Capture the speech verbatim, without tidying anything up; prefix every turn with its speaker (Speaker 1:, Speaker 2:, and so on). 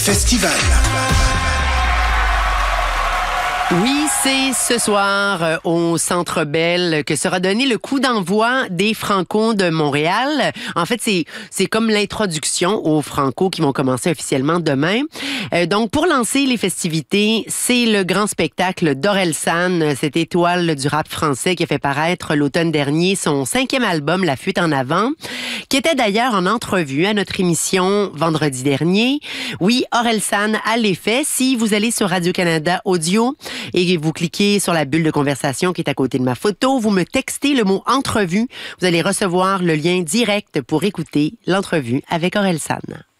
Speaker 1: festival.
Speaker 2: Oui, c'est ce soir euh, au Centre Bell que sera donné le coup d'envoi des Franco de Montréal. En fait, c'est c'est comme l'introduction aux Franco qui vont commencer officiellement demain. Euh, donc, pour lancer les festivités, c'est le grand spectacle d'Orelsan, cette étoile du rap français qui a fait paraître l'automne dernier son cinquième album, La Fuite en avant, qui était d'ailleurs en entrevue à notre émission vendredi dernier. Oui, Orelsan a l'effet. Si vous allez sur Radio-Canada Audio, et vous cliquez sur la bulle de conversation qui est à côté de ma photo, vous me textez le mot « entrevue ». Vous allez recevoir le lien direct pour écouter l'entrevue avec Orelsan.